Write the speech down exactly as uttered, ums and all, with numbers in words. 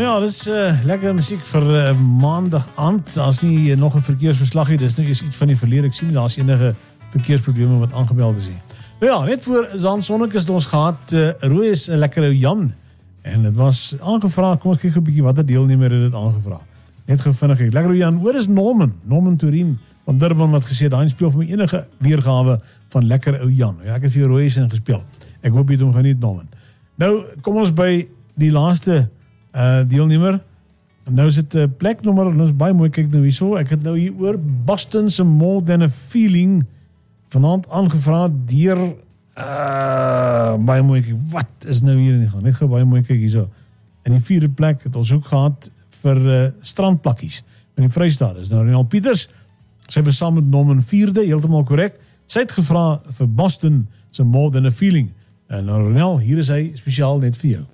Nou ja, dis uh, lekker musiek vir uh, maandag aand. As nie uh, nog 'n verkeersverslag nie, dis nou eers iets van die verlede. Ek sien daar's enige verkeersprobleme wat aangemeld is hier. Nou ja, net voor Zaan Sonneke het ons gehad, uh, Rooi is 'n lekker ou Jan. En dit was aangevra, kom ons kyk 'n bietjie watter deelnemer het dit aangevra. Net gevinnig, lekker ou Jan. Oor is Norman, Norman Turin van Durban wat gesê het, hy speel vir my enige weergawe van lekker ou Jan. Ja, ek het vir Rooi in gespeel. Ek hoop jy het hom geniet, Norman. Nou, kom ons by die laaste uh, deelnemer. Nou is het uh, pleknommer, en nou is baie mooi, kyk nou hierso. Ek het nou hier oor Boston's More Than a Feeling vanaand aangevra deur uh, baie mooi kyk. Wat is nou hier in die gang? Net gou baie mooi kyk hierso. In die vierde plek het ons ook gehad vir uh, strandplakkies. In die Vrystaat is nou Renal Pieters. Sy was saam met Norman vierde, heeltemal korrek. Sy het gevra vir Boston's More Than a Feeling. En nou Renal, hier is hy spesiaal net vir jou.